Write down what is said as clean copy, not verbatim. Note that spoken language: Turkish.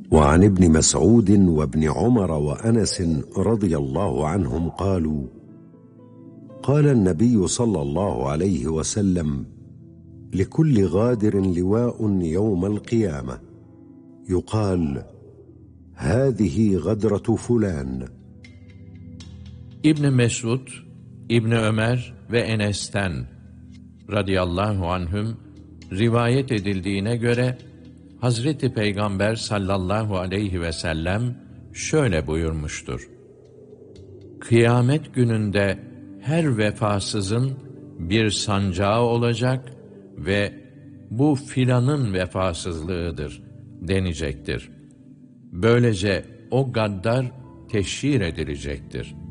وعن ابن مسعود وابن عمر وأنس رضي الله عنهم قالوا: قال النبي صلى الله عليه وسلم: لكل غادر لواء يوم القيامة يقال: هذه غدرة فلان. İbn Mesud, İbn Ömer ve Enes'ten radıyallahu anhüm rivayet edildiğine göre Hazreti Peygamber sallallahu aleyhi ve sellem şöyle buyurmuştur: Kıyamet gününde her vefasızın bir sancağı olacak ve bu filanın vefasızlığıdır denecektir. Böylece o gaddar teşhir edilecektir.